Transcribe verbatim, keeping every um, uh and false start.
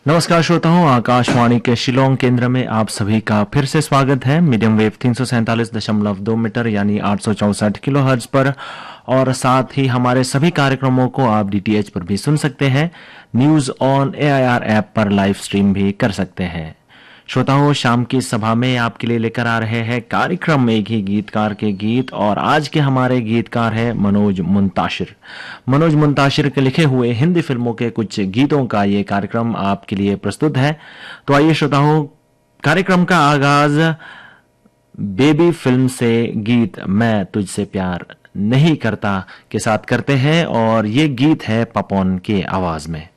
नमस्कार श्रोताओं, आकाशवाणी के शिलोंग केंद्र में आप सभी का फिर से स्वागत है। मीडियम वेव तीन सौ सैंतालीस दशमलव दो मीटर यानी आठ सौ चौसठ किलो हर्ट्ज पर, और साथ ही हमारे सभी कार्यक्रमों को आप डीटीएच पर भी सुन सकते हैं। न्यूज ऑन एआईआर ऐप पर लाइव स्ट्रीम भी कर सकते हैं। श्रोताओं, शाम की सभा में आपके लिए लेकर आ रहे हैं कार्यक्रम एक ही गीतकार के गीत, और आज के हमारे गीतकार हैं मनोज मुंताशिर। मनोज मुंताशिर के लिखे हुए हिंदी फिल्मों के कुछ गीतों का ये कार्यक्रम आपके लिए प्रस्तुत है। तो आइए श्रोताओं, कार्यक्रम का आगाज बेबी फिल्म से गीत मैं तुझसे प्यार नहीं करता के साथ करते हैं, और ये गीत है पपॉन के आवाज में।